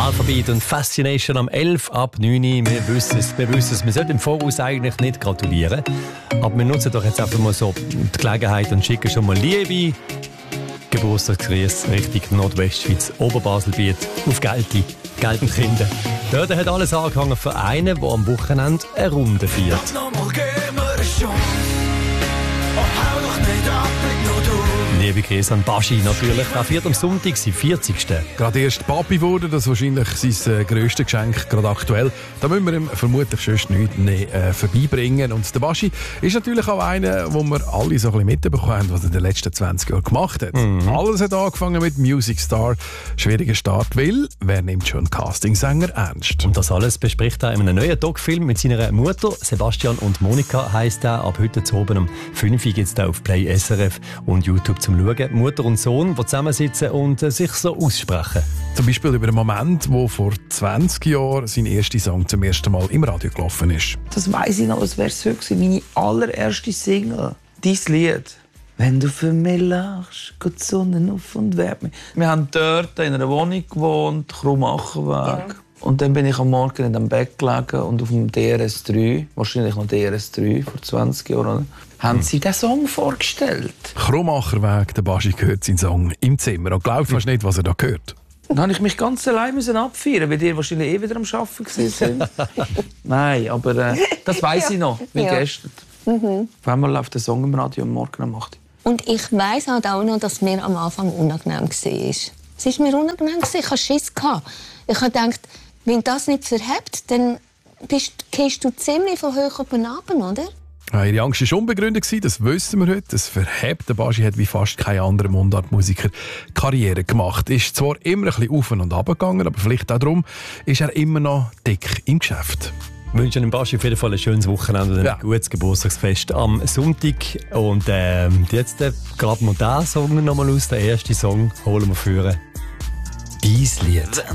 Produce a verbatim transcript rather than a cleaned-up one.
Alphabet und Fascination am elf ab neun Uhr. Wir wissen es, wir wissen es. Wir sollten im Voraus eigentlich nicht gratulieren. Aber wir nutzen doch jetzt einfach mal so die Gelegenheit und schicken schon mal liebe Geburtstagsgrüße Richtung Nordwestschweiz, Oberbaselbiet, auf Gelti, Geltenkinder. Dort hat alles angefangen für einen, der am Wochenende eine Runde feiert. Liebe Grüße an Baschi natürlich. Er feiert am Sonntag sein vierzigsten Gerade erst Papi wurde, das ist wahrscheinlich sein äh, grösstes Geschenk, gerade aktuell. Da müssen wir ihm vermutlich sonst nichts mehr, äh, vorbeibringen. Und der Baschi ist natürlich auch einer, wo wir alle so ein bisschen mitbekommen haben, was er in den letzten zwanzig Jahren gemacht hat. Mhm. Alles hat angefangen mit Music Star. Schwieriger Start, weil wer nimmt schon einen Castingsänger ernst? Und das alles bespricht er in einem neuen Doc-Film mit seiner Mutter. Sebastian und Monika heisst er. Ab heute zu oben um fünf Uhr gibt es auf Play S R F und YouTube zum Schauen. Mutter und Sohn, die zusammensitzen und äh, sich so aussprechen. Zum Beispiel über einen Moment, wo vor zwanzig Jahren sein erster Song zum ersten Mal im Radio gelaufen ist. Das weiss ich noch, als wäre es heute meine allererste Single. Dein Lied. Wenn du für mich lachst, geht die Sonne auf und wärmt mich. Wir haben dort in einer Wohnung gewohnt, Krumacherweg. Ja. Und dann bin ich am Morgen in dem Bett gelegen und auf dem D R S drei, wahrscheinlich noch D R S drei, vor zwanzig Jahren, haben sie diesen Song vorgestellt. Krumacherweg, der Baschi gehört seinen Song im Zimmer. Und glaubst fast nicht, was er da gehört. Dann musste ich mich ganz allein abfeiern, weil die wahrscheinlich eh wieder am Arbeiten waren. Nein, aber äh, das weiss ich noch, wie ja. gestern. Mhm. Auf einmal läuft der Song im Radio am Morgen um acht Uhr. Und ich weiss halt auch noch, dass mir am Anfang unangenehm war. Es war mir unangenehm, ich hatte Schiss. Ich habe gedacht, wenn das nicht verhebt, dann gehst du ziemlich von hoch oben runter, oder? Ja, ihre Angst war unbegründet, das wissen wir heute. Das verhebt. Der Baschi hat wie fast kein anderer Mundartmusiker Karriere gemacht. Ist zwar immer ein bisschen auf und ab gegangen, aber vielleicht auch darum ist er immer noch dick im Geschäft. Wir wünschen dem Baschi auf jeden Fall ein schönes Wochenende und ein ja. gutes Geburtstagsfest am Sonntag. Und ähm, jetzt äh, graben wir diesen Song nochmal aus. Den ersten Song holen wir für «Dein Lied».